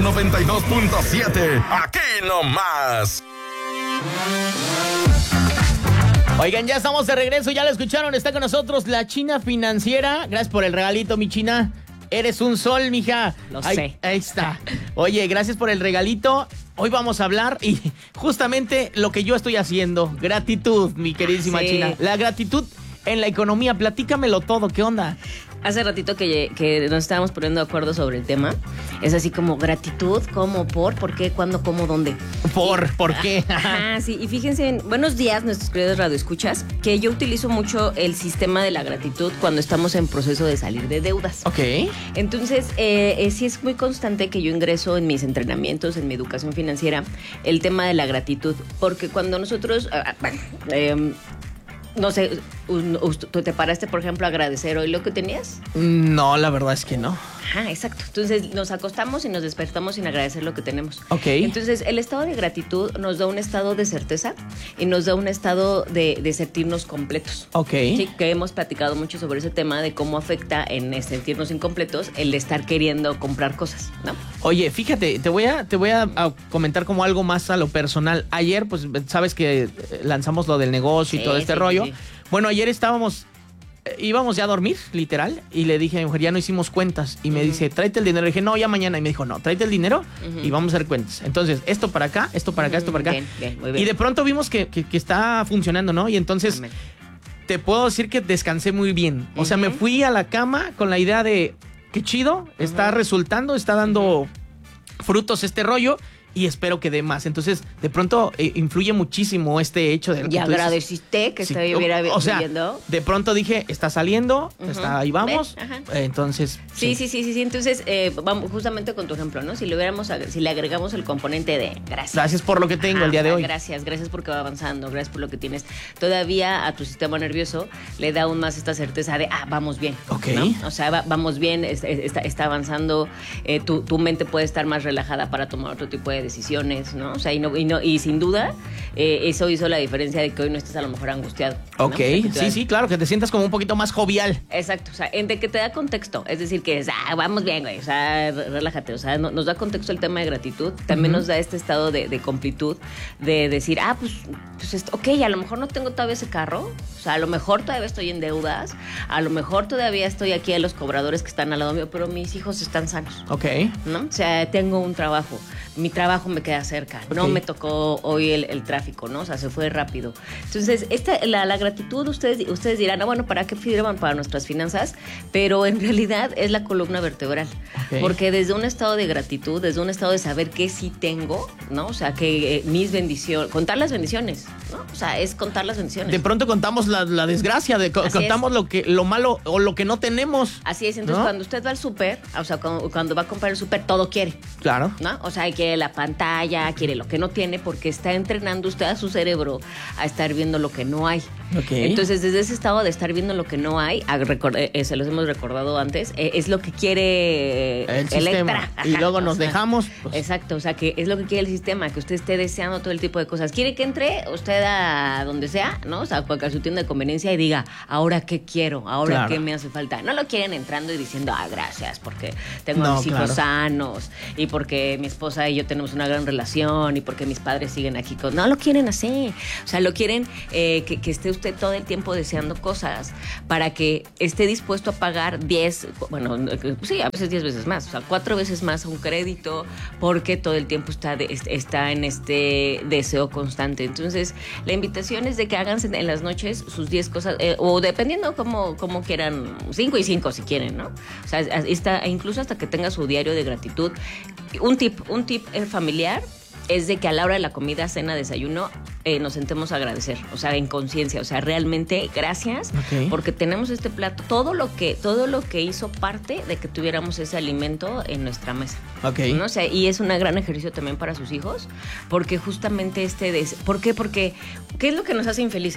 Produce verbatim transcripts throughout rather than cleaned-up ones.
noventa y dos punto siete. Aquí nomás. Oigan, ya estamos de regreso, ya lo escucharon, está con nosotros la China Financiera. Gracias por el regalito, mi China. Eres un sol, mija. Lo ahí, sé. Ahí está. Oye, gracias por el regalito. Hoy vamos a hablar y justamente lo que yo estoy haciendo. Gratitud, mi queridísima Sí. China. La gratitud en la economía. Platícamelo todo, ¿qué onda? Hace ratito que, que nos estábamos poniendo de acuerdo sobre el tema. Es así como gratitud, ¿cómo? ¿Por? ¿Por qué? ¿Cuándo? ¿Cómo? ¿Dónde? ¿Por? ¿Por qué? Ajá, sí. Y fíjense, en- buenos días, nuestros queridos radioescuchas, que yo utilizo mucho el sistema de la gratitud cuando estamos en proceso de salir de deudas. Ok. Entonces, eh, eh, sí es muy constante que yo ingreso en mis entrenamientos, en mi educación financiera, el tema de la gratitud. Porque cuando nosotros, ah, bueno, eh, no sé, un- us- tú te paraste, por ejemplo, a agradecer hoy lo que tenías. No, la verdad es que no. Ajá, exacto. Entonces nos acostamos y nos despertamos sin agradecer lo que tenemos. Ok. Entonces el estado de gratitud nos da un estado de certeza y nos da un estado de, de sentirnos completos. Ok. Sí, que hemos platicado mucho sobre ese tema de cómo afecta en eh, sentirnos incompletos el de estar queriendo comprar cosas, ¿no? Oye, fíjate, te voy a te voy a, a comentar como algo más a lo personal. Ayer, pues, sabes que eh, lanzamos lo del negocio y Sí, todo este sí, rollo. sí, sí. Bueno, ayer estábamos, eh, íbamos ya a dormir, literal, y le dije a mi mujer, ya no hicimos cuentas. Y me Ujú. dice, tráete el dinero. Le dije, no, ya mañana. Y me dijo, no, tráete el dinero Ujú. y vamos a hacer cuentas. Entonces, esto para acá, esto para acá, esto para acá. Bien, bien, muy bien. Y de pronto vimos que, que, que está funcionando, ¿no? Y entonces, Amén. te puedo decir que descansé muy bien. O sea, me Ujú. fui a la cama con la idea de, qué chido, está Ujú. resultando, está dando frutos este rollo y espero que dé más. Entonces, de pronto eh, influye muchísimo este hecho de lo Y que tú dices. agradeciste que Sí, estuviera o, o sea, fluyendo. de pronto dije, está saliendo, Ujú. está ahí vamos. ¿Ves? Ajá. Eh, Entonces, Sí, sí, sí, sí, sí. Entonces, eh, vamos justamente con tu ejemplo, ¿no? Si le hubiéramos, ag- si le agregamos el componente de gracias. Gracias por lo que tengo Ajá, el día de o sea, hoy. Gracias, gracias porque va avanzando, gracias por lo que tienes. Todavía a tu sistema nervioso le da aún más esta certeza de, ah, vamos bien. Ok. ¿no? O sea, va- vamos bien, es- es- está, está avanzando, eh, tu, tu mente puede estar más relajada para tomar otro tipo de decisiones, ¿no? O sea, y, no, y, no, y sin duda, eh, eso hizo la diferencia de que hoy no estés a lo mejor angustiado. ¿no? Ok, O sea, que tú- sí, sí, claro, que te sientas como un poquito más jovial. Exacto, o sea, en de que te da contexto, es decir, que es, ah, vamos bien, güey, o sea, re- relájate, o sea, no- nos da contexto el tema de gratitud, también Ujú. nos da este estado de, de completud, de decir, ah, pues, pues, esto- ok, a lo mejor no tengo todavía ese carro, o sea, a lo mejor todavía estoy en deudas, a lo mejor todavía estoy aquí a los cobradores que están al lado mío, pero mis hijos están sanos. Ok. ¿No? O sea, tengo un trabajo, mi trabajo me queda cerca, no Ok. me tocó hoy el, el tráfico, ¿no? O sea, se fue rápido. Entonces, esta, la, la gratitud, ustedes, ustedes dirán, ah, bueno, ¿para qué firman para nuestras finanzas? Pero en realidad es la columna vertebral. Ok. Porque desde un estado de gratitud, desde un estado de saber que sí tengo, ¿no? O sea, que eh, mis bendiciones, contar las bendiciones, ¿no? O sea, es contar las bendiciones. De pronto contamos la, la desgracia, de, co- Así contamos es. lo que lo malo o lo que no tenemos. Así es, entonces ¿no? cuando usted va al súper, o sea, cuando, cuando va a comprar el súper, todo quiere. Claro. ¿No? O sea, quiere la pantalla, quiere lo que no tiene, porque está entrenando usted a su cerebro a estar viendo lo que no hay. Ok. Entonces, desde ese estado de estar viendo lo que no hay, a record- eh, eh, se los hemos recordado antes, eh, es lo que quiere El Electra. sistema. Y Ajá, luego o nos sea, dejamos. pues, Exacto, o sea, que es lo que quiere el sistema, que usted esté deseando todo el tipo de cosas. Quiere que entre usted a donde sea, ¿no? O sea, a su tienda de conveniencia y diga, ¿ahora qué quiero? ¿Ahora Claro. qué me hace falta? No lo quieren entrando y diciendo, ah, gracias, porque tengo No, a mis hijos claro. sanos y porque mi esposa y yo tenemos una gran relación y porque mis padres siguen aquí con... No lo quieren así. O sea, lo quieren eh, que, que esté usted todo el tiempo deseando cosas para que esté dispuesto a pagar diez, bueno, sí, a veces diez veces más, o sea, cuatro veces más a un crédito porque todo el tiempo está, de- está en este deseo constante. Entonces, la invitación es de que hagan en las noches sus diez cosas, eh, o dependiendo cómo, cómo quieran, cinco y cinco si quieren, ¿no? O sea, está, incluso hasta que tenga su diario de gratitud. Un tip, un tip eh, familiar es de que a la hora de la comida, cena, desayuno, eh, nos sentemos a agradecer, o sea, en conciencia, o sea, realmente gracias Ok. porque tenemos este plato, todo lo que todo lo que hizo parte de que tuviéramos ese alimento en nuestra mesa. Ok. ¿No? O sea, y es un gran ejercicio también para sus hijos, porque justamente este des- ¿por qué? Porque ¿qué es lo que nos hace infelices?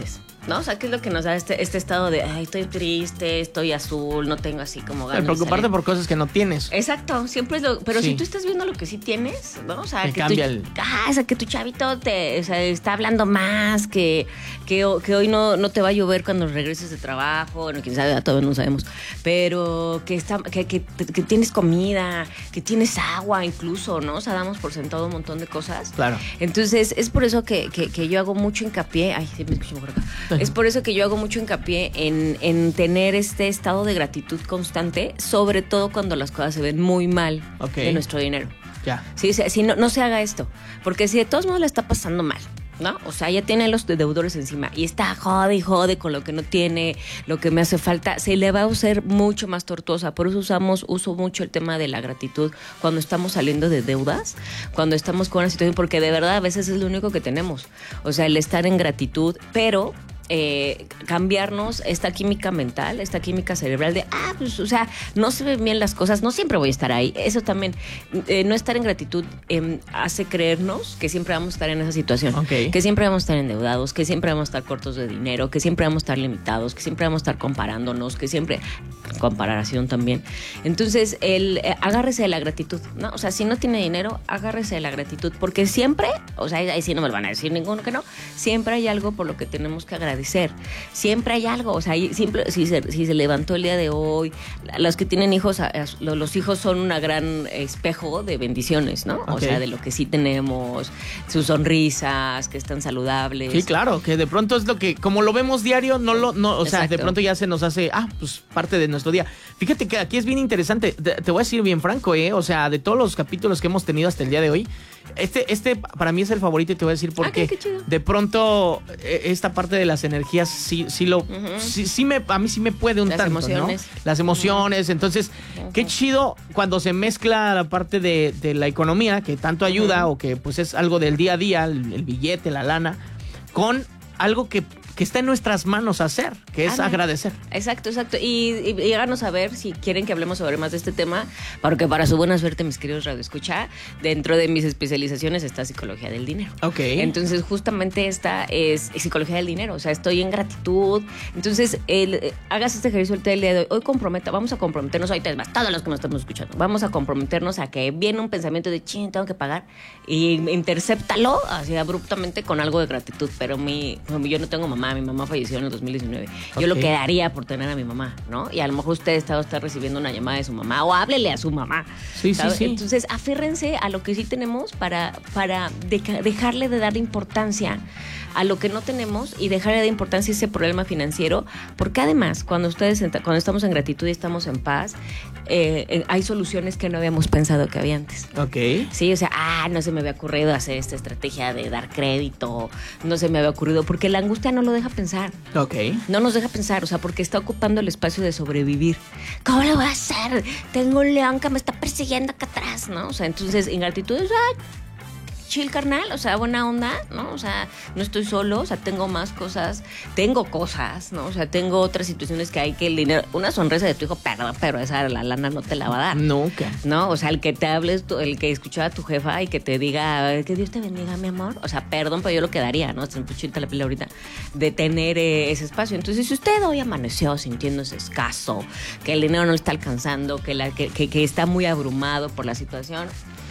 ¿no? O sea, ¿qué es lo que nos da este, este estado de, ay, estoy triste, estoy azul, no tengo así como ganas El preocuparte de salir? por cosas que no tienes. Exacto, siempre es lo... Pero Sí. si tú estás viendo lo que sí tienes, ¿no? O sea, Te que cambia tu, el- ah, o sea, que tu chavito te, o sea, está hablando más, que, que, que hoy no, no te va a llover cuando regreses de trabajo, bueno, quién sabe, todavía no sabemos, pero que, está, que, que, que tienes comida, que tienes agua incluso, ¿no? O sea, damos por sentado un montón de cosas. Claro. Entonces, es por eso que, que, que yo hago mucho hincapié, ay, sí me escucho por acá, es por eso que yo hago mucho hincapié en, en tener este estado de gratitud constante, sobre todo cuando las cosas se ven muy mal Ok. de nuestro dinero. Ya. Sí, o sea, si no, no se haga esto, porque si de todos modos le está pasando mal, ¿no? O sea, ya tiene los deudores encima y está jode y jode con lo que no tiene, lo que me hace falta, se le va a hacer mucho más tortuosa. Por eso usamos, uso mucho el tema de la gratitud cuando estamos saliendo de deudas, cuando estamos con una situación, porque de verdad a veces es lo único que tenemos. O sea, el estar en gratitud, pero eh, cambiarnos esta química mental, esta química cerebral de, ah, pues, o sea, no se ven bien las cosas, no siempre voy a estar ahí. Eso también, eh, no estar en gratitud eh, hace creernos que siempre vamos a estar en esa situación, Ok. que siempre vamos a estar endeudados, que siempre vamos a estar cortos de dinero, que siempre vamos a estar limitados, que siempre vamos a estar comparándonos, que siempre, comparación también. Entonces, el, eh, agárrese de la gratitud, ¿no? O sea, si no tiene dinero, agárrese de la gratitud, porque siempre, o sea, ahí sí no me lo van a decir ninguno que no, siempre hay algo por lo que tenemos que agradecer. Siempre hay algo, o sea, hay- siempre, si, se, si se levantó el día de hoy, los que tienen hijos, a- a- los hijos son un gran espejo de bendiciones, ¿no? O Ok. sea, de lo que sí tenemos, sus sonrisas, que están saludables. Sí, claro, que de pronto es lo que, como lo vemos diario, no lo, no, o sea, de Exacto. pronto ya se nos hace, ah, pues parte de nuestro día. Fíjate que aquí es bien interesante, te, te voy a decir bien franco, eh, o sea, de todos los capítulos que hemos tenido hasta el día de hoy, este, este para mí es el favorito y te voy a decir por Ah, qué. qué chido. De pronto, eh, esta parte de las energías sí, sí lo, sí, sí me, a mí sí me puede un Las tanto, emociones. ¿no? Las emociones, entonces, qué chido cuando se mezcla la parte de, de la economía, que tanto ayuda, o que pues es algo del día a día, el, el billete, la lana, con algo que, que está en nuestras manos hacer, que es Ándale. agradecer. Exacto, exacto. Y, y, y háganos saber si quieren que hablemos sobre más de este tema, porque para su buena suerte, mis queridos radioescucha, dentro de mis especializaciones está psicología del dinero. Ok. Entonces, justamente esta es psicología del dinero, o sea, estoy en gratitud. Entonces, el, eh, hagas este ejercicio el día de hoy. Hoy comprometa, vamos a comprometernos, ahorita es más, todos los que nos estamos escuchando, vamos a comprometernos a que viene un pensamiento de, ching, tengo que pagar, y intercéptalo así abruptamente con algo de gratitud. Pero mi, yo no tengo mamá, mi mamá falleció en el dos mil diecinueve. Yo lo Ok. que daría por tener a mi mamá, ¿no? Y a lo mejor usted está, está recibiendo una llamada de su mamá, o háblele a su mamá. Sí, sí, ¿sabe? sí. Entonces, aférrense a lo que sí tenemos para, para deca- dejarle de dar importancia a lo que no tenemos y dejarle de importancia a ese problema financiero, porque además, cuando ustedes ent- cuando estamos en gratitud y estamos en paz, eh, eh, hay soluciones que no habíamos pensado que había antes. Ok. Sí, o sea, ah, no se me había ocurrido hacer esta estrategia de dar crédito, no se me había ocurrido, porque la angustia no lo deja pensar. Ok. No nos deja pensar, o sea, porque está ocupando el espacio de sobrevivir. ¿Cómo lo voy a hacer? Tengo un león que me está persiguiendo acá atrás, ¿no? O sea, entonces, ingratitud es, ah, chill, carnal, o sea, buena onda, ¿no? O sea, no estoy solo, o sea, tengo más cosas, tengo cosas, ¿no? O sea, tengo otras situaciones que hay que el dinero, una sonrisa de tu hijo, perdón, pero esa la lana no te la va a dar. Nunca. ¿No? O sea, el que te hables, tu- el que escuchaba a tu jefa y que te diga, que Dios te bendiga, mi amor. O sea, perdón, pero yo lo quedaría, ¿no? Se me puchita la piel ahorita, de tener eh, ese espacio. Entonces, si usted hoy amaneció sintiéndose escaso, que el dinero no le está alcanzando, que, la, que, que, que está muy abrumado por la situación,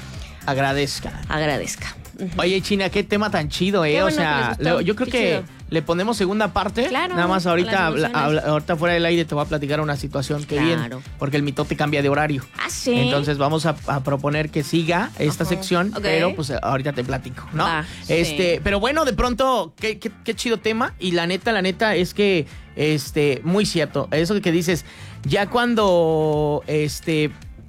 Agradezca. agradezca. Oye, China, qué tema tan chido, ¿eh? Qué o bueno que sea, les gustó. le- yo creo Qué que chido. le ponemos segunda parte. Claro, Nada más ahorita, las habla- emociones. habla- ahorita fuera del aire te voy a platicar una situación que bien. Claro. Porque el mitote cambia de horario. Ah, sí. Entonces vamos a, a proponer que siga esta Ajá. sección, Ok. pero pues ahorita te platico, ¿no? Va, sí. este, pero bueno, de pronto, qué, qué, qué chido tema. Y la neta, la neta es que, este, muy cierto. Eso que dices, ya cuando, este,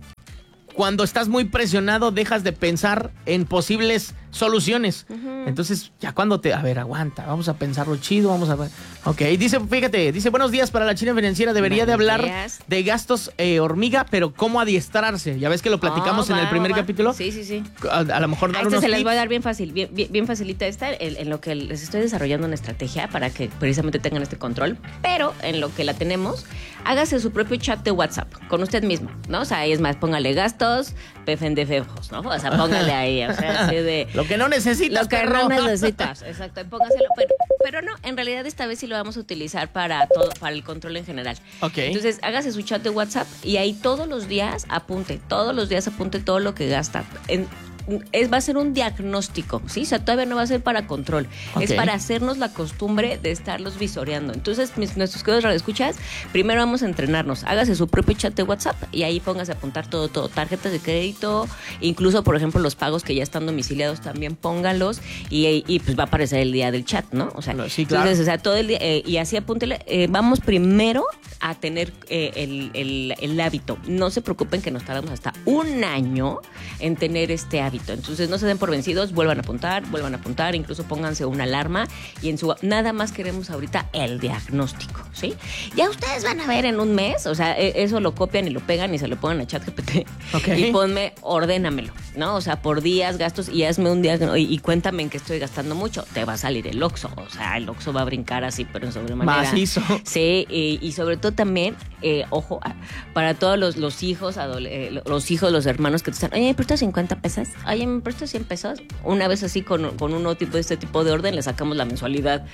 cuando estás muy presionado, dejas de pensar en posibles soluciones. Entonces, ya cuando te... A ver, aguanta, vamos a pensarlo chido, vamos a... Ok, dice, fíjate, dice, buenos días para la China Financiera. Debería de Buenos hablar días. de gastos eh, hormiga, pero cómo adiestrarse. Ya ves que lo platicamos Oh, en el va, primer va. capítulo. Sí, sí, sí. A, a lo mejor A dar esta unos se les tips. voy a dar bien fácil, bien, bien, bien facilita esta, en, en lo que les estoy desarrollando una estrategia para que precisamente tengan este control, pero en lo que la tenemos, hágase su propio chat de WhatsApp con usted mismo, ¿no? O sea, ahí es más, póngale gastos, pefendefejos, ¿no? O sea, póngale ahí, o sea, así de... Lo Lo que no necesitas, Lo que perro. no necesitas, exacto. Y póngaselo, pero, pero no, en realidad esta vez sí lo vamos a utilizar para todo, para el control en general. Ok. Entonces, hágase su chat de WhatsApp y ahí todos los días apunte, todos los días apunte todo lo que gasta. En, Es, va a ser un diagnóstico, ¿sí? O sea, todavía no va a ser para control. Okay. Es para hacernos la costumbre de estarlos visoreando. Entonces, mis, nuestros queridos radioescuchas, primero vamos a entrenarnos. Hágase su propio chat de WhatsApp y ahí póngase a apuntar todo, todo. Tarjetas de crédito, incluso, por ejemplo, los pagos que ya están domiciliados también pónganlos y, y pues va a aparecer el día del chat, ¿no? O sea, sí, claro. Entonces, o sea, todo el día, eh, y así apúntele. Eh, vamos primero a tener eh, el, el, el hábito. No se preocupen que nos tardamos hasta un año en tener este hábito. Entonces no se den por vencidos, vuelvan a apuntar, vuelvan a apuntar, incluso pónganse una alarma y en su nada más queremos ahorita el diagnóstico, ¿sí? Ya ustedes van a ver en un mes, o sea, eso lo copian y lo pegan y se lo pongan a ChatGPT Okay. y ponme, ordénamelo, ¿no? O sea, por días, gastos y hazme un diagnóstico y, y cuéntame en qué estoy gastando mucho. Te va a salir el Oxxo, o sea, el Oxxo va a brincar así, pero en sobremanera. Macizo. Sí, y, y sobre todo también, eh, ojo, para todos los, los hijos, adole- eh, los hijos, los hermanos que te están, oye, ¿me prestas cincuenta pesos? Oye, ¿me prestas cien pesos? Una vez así con, con uno tipo de este tipo de orden le sacamos la mensualidad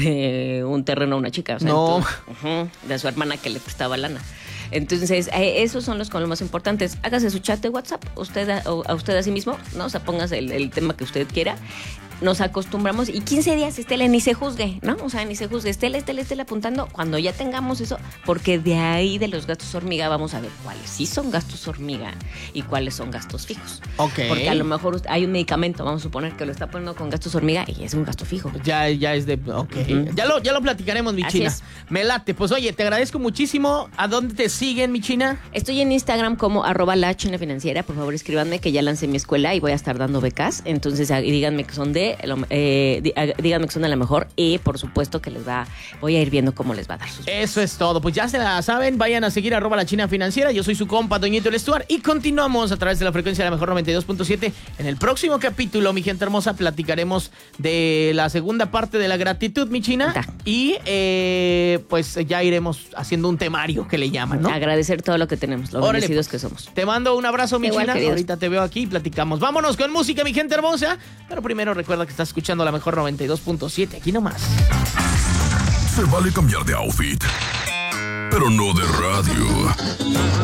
de un terreno a una chica. O sea, No. entonces, uh-huh, de su hermana que le prestaba lana. Entonces, eh, esos son los con los más importantes. Hágase su chat de WhatsApp, usted a, a usted a sí mismo, ¿no? O sea, póngase el, el tema que usted quiera. Nos acostumbramos y quince días, Estela, ni se juzgue, ¿no? O sea, ni se juzgue. Estela, Estela, Estela apuntando cuando ya tengamos eso, porque de ahí de los gastos hormiga vamos a ver cuáles sí son gastos hormiga y cuáles son gastos fijos. Ok. Porque a lo mejor usted- hay un medicamento, vamos a suponer que lo está poniendo con gastos hormiga y es un gasto fijo. Ya, ya es de... Ok. Ujú. Ya lo, ya lo platicaremos, mi Así china. es. Me late. Pues oye, te agradezco muchísimo. ¿A dónde te siguen, mi china? Estoy en Instagram como arroba la china financiera. Por favor, escríbanme que ya lancé mi escuela y voy a estar dando becas. Entonces, ah, díganme que son de... lo- Eh, dí- ah, díganme que son de la mejor y, por supuesto, que les va... Voy a ir viendo cómo les va a dar sus... Eso es todo. Pues ya se la saben. Vayan a seguir arroba la china financiera. Yo soy su compa, Doñito El Stuart. Y continuamos a través de la frecuencia de la mejor noventa y dos punto siete. En el próximo capítulo, mi gente hermosa, platicaremos de la segunda parte de la gratitud, mi china. Ta. Y eh, pues ya iremos haciendo un temario que le llaman, ¿no? Agradecer todo lo que tenemos, lo Órale, bendecidos pues. que somos. Te mando un abrazo, mi Igual, china. queridos. Ahorita te veo aquí y platicamos. Vámonos con música, mi gente hermosa. Pero primero recuerda que estás escuchando la mejor noventa y dos punto siete. Aquí nomás. Se vale cambiar de outfit, pero no de radio.